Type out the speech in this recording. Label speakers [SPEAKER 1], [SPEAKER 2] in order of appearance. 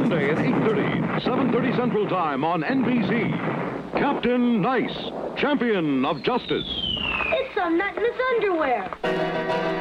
[SPEAKER 1] Sunday at 8:30, 7:30 Central Time on NBC. Captain Nice, champion of justice.
[SPEAKER 2] It's some nut in his underwear.